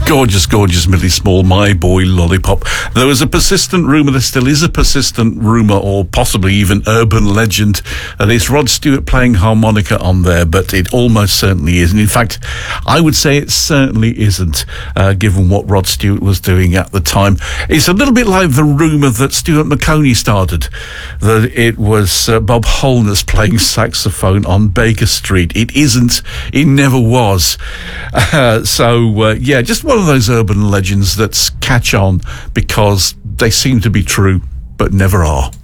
Gorgeous, gorgeous Millie Small, My Boy Lollipop. There was a persistent rumour, there still is a persistent rumour, or possibly even urban legend, that it's Rod Stewart playing harmonica on there, but it almost certainly isn't. In fact, I would say it certainly isn't, given what Rod Stewart was doing at the time. It's a little bit like the rumour that Stuart Maconie started, that it was Bob Holness playing saxophone on Baker Street. It isn't. It never was. Just one of those urban legends that catch on because they seem to be true, but never are.